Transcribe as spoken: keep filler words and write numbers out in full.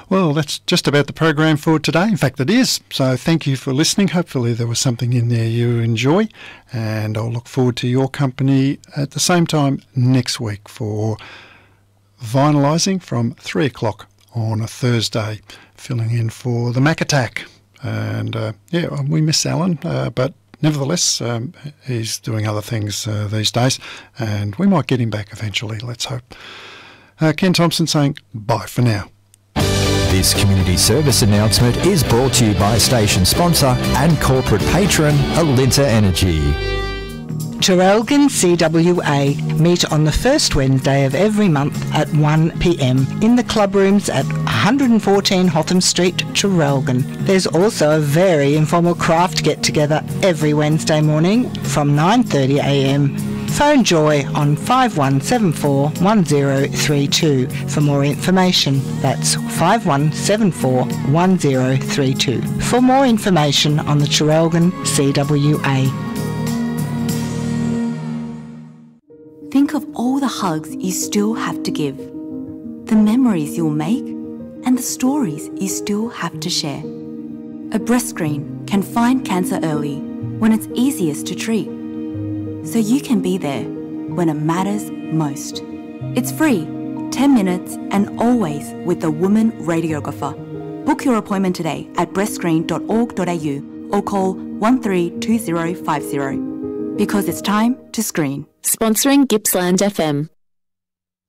Well, that's just about the program for today. In fact, it is. So thank you for listening. Hopefully there was something in there you enjoy, and I'll look forward to your company at the same time next week for Vinylizing from three o'clock on a Thursday, filling in for the Mac Attack. And uh, yeah, we miss Alan, uh, but nevertheless, um, he's doing other things uh, these days, and we might get him back eventually, let's hope. Uh, Ken Thompson saying bye for now. This community service announcement is brought to you by station sponsor and corporate patron Alinta Energy. Traralgon C W A meet on the first Wednesday of every month at one p m in the club rooms at one fourteen Hotham Street, Traralgon. There's also a very informal craft get-together every Wednesday morning from nine thirty a m. Phone Joy on five one seven four one zero three two for more information. That's five one seven four one zero three two for more information on the Traralgon C W A. Think of all the hugs you still have to give, the memories you'll make, and the stories you still have to share. A breast screen can find cancer early when it's easiest to treat, so you can be there when it matters most. It's free, ten minutes, and always with a woman radiographer. Book your appointment today at breast screen dot org dot a u or call one three two zero five zero, because it's time to screen. Sponsoring Gippsland F M.